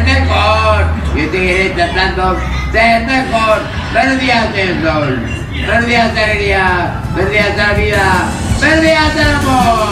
ser mejor. Yo seguiré intentando ser mejor. Buenos días, el sol. Buenos días, alegría. Buenos días, la vida. Buenos días, el amor.